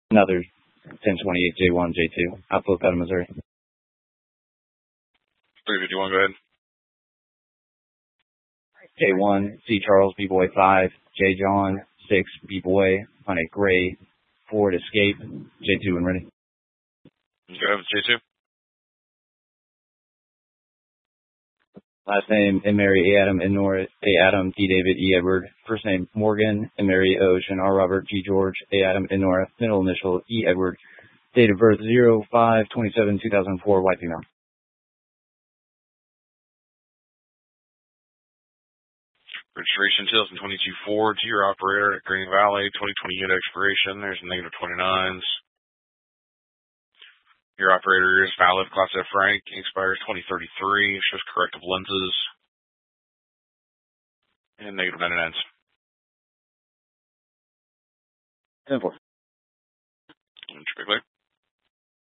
Another 1028 J1, J2. Outflow out of Missouri. 351, go ahead. J1, C Charles, B-Boy 5, J John, 6, B-Boy, on a gray, Ford Escape, J2 and ready. Go ahead, J2. Last name, M. Mary, A. Adam, N. Nora, A. Adam, D. David, E. Edward. First name, Morgan, M. Mary, O. Ocean, R. Robert, G. George, A. Adam, N. Nora. Middle initial, E. Edward. Date of birth, 05/27/2004, white female. Registration 2022 Ford to your operator at Green Valley, 2028 expiration. There's negative 29s. Your operator is valid, Class F rank, expires 2033, shows corrective lenses, and negative 99s. 10-4. Typically.